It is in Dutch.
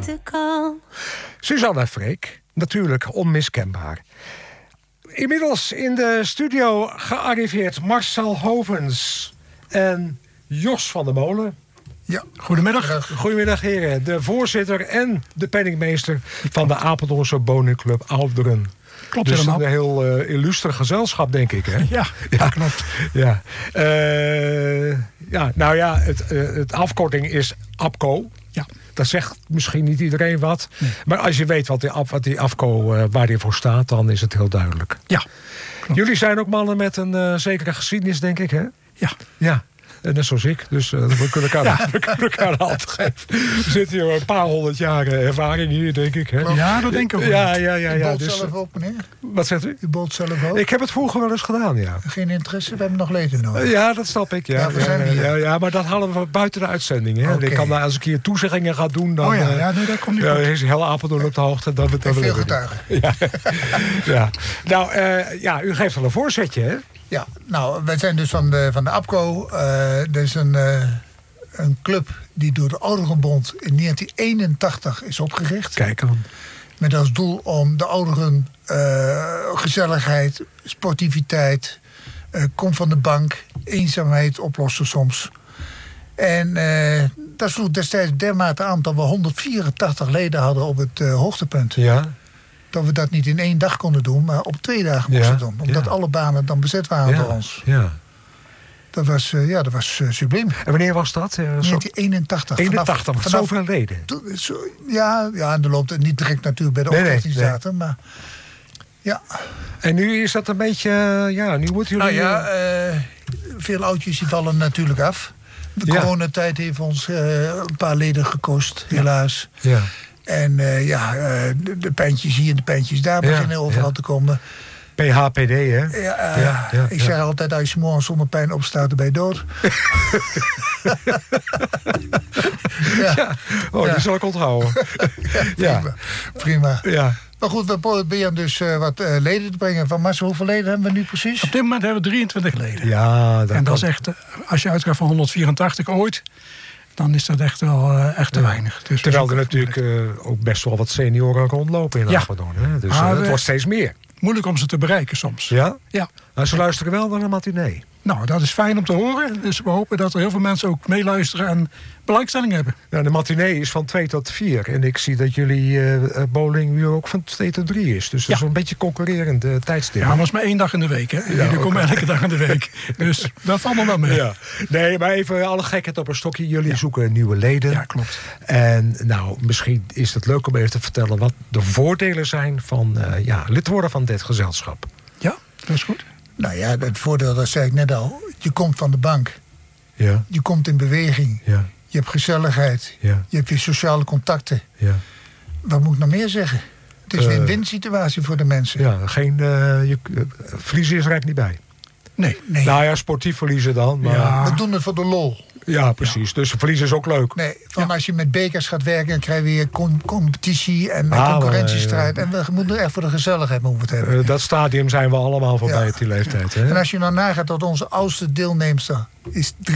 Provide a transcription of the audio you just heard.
weten kan. Suzanne Freek, natuurlijk onmiskenbaar. Inmiddels in de studio gearriveerd Marcel Hovens en Jos van der Molen. Ja, goedemiddag. Goedemiddag, heren. De voorzitter en de penningmeester van de Apeldoornse Woningclub Ouderen. Klopt dus helemaal. een heel illustre gezelschap, denk ik, hè? Ja, klopt. Ja. Het afkorting is APCO. Ja. Dat zegt misschien niet iedereen wat. Nee. Maar als je weet wat die AFCO, waar die voor staat, dan is het heel duidelijk. Ja, klopt. Jullie zijn ook mannen met een zekere geschiedenis, denk ik, hè? Ja. Ja. Net zoals ik. Dus we kunnen elkaar de hand geven. We zitten hier een paar 100 jaar ervaring hier, denk ik. Hè? Ja, dat denk ik ook. Ja. U bolt Dus, zelf ook, meneer? wat zegt u? U bolt zelf ook? Ik heb het vroeger wel eens gedaan, ja. Geen interesse? We hebben nog leden nodig. Ja, dat snap ik. Ja, we zijn hier. Ja, maar dat halen we buiten de uitzending. Hè? Okay. Ik kan, als ik hier toezeggingen ga doen, dan... nee, dat komt niet goed. is heel Apeldoorn op de hoogte. Dan Veel getuigen. Ja. Nou, u geeft wel een voorzetje, hè? Ja, nou, wij zijn dus van de APCO. Dat is een club die door de Ouderenbond in 1981 is opgericht. Kijk dan. Met als doel om de ouderen gezelligheid, sportiviteit, kom van de bank, eenzaamheid oplossen soms. En dat sloeg destijds dermate aan dat we 184 leden hadden op het hoogtepunt. Ja. Dat we dat niet in 1 dag konden doen, maar op 2 dagen moesten doen. Omdat alle banen dan bezet waren door ons. Ja. Dat was subliem. En wanneer was dat? 1981. 81, vanaf zoveel leden. Ja, en er loopt het niet direct natuurlijk bij de oprichtingsdatum. Maar ja. En nu is dat een beetje... nu moeten jullie... Veel oudjes die vallen natuurlijk af. De coronatijd heeft ons een paar leden gekost, helaas. Ja. En de pijntjes hier en de pijntjes daar beginnen overal te komen. PHPD, hè? Ik zeg altijd, als je morgen zonder pijn opstaat, dan ben je dood. Die zal ik onthouden. Prima. Ja. Maar goed, we proberen dus wat leden te brengen. Van Marcel, hoeveel leden hebben we nu precies? Op dit moment hebben we 23 leden. Ja, dat is echt, als je uitgaat van 184 ooit, dan is dat echt wel te weinig. Dus terwijl er natuurlijk ook best wel wat senioren rondlopen in Apeldoorn. Hè? Dus het wordt steeds meer. Moeilijk om ze te bereiken soms. Ja? Ja. Maar ze luisteren wel naar de matinee. Nou, dat is fijn om te horen. Dus we hopen dat er heel veel mensen ook meeluisteren en belangstelling hebben. Nou, de matinee is van 2 tot 4. En ik zie dat jullie bowlinguur ook van 2 tot 3 is. Dus dat is een beetje concurrerend tijdstip. Ja, maar dat is maar 1 dag in de week. Hè? Jullie komen elke dag in de week. Dus dat valt nog wel mee. Ja. Nee, maar even alle gekheid op een stokje. Jullie zoeken nieuwe leden. Ja, klopt. En nou, misschien is het leuk om even te vertellen wat de voordelen zijn van lid worden van dit gezelschap. Ja, dat is goed. Nou ja, het voordeel, dat zei ik net al. Je komt van de bank. Ja. Je komt in beweging. Ja. Je hebt gezelligheid. Ja. Je hebt je sociale contacten. Ja. Wat moet ik nog meer zeggen? Het is een win-win situatie voor de mensen. Ja, verliezen is er eigenlijk niet bij. Nee. Nou ja, sportief verliezen dan. Maar... We doen het voor de lol. Ja, precies. Dus verliezen is ook leuk. Nee, als je met bekers gaat werken, dan krijg je weer competitie en concurrentiestrijd. En we moeten echt voor de gezelligheid het hebben. Dat stadium zijn we allemaal voorbij op die leeftijd. Hè? En als je nou nagaat dat onze oudste deelnemster is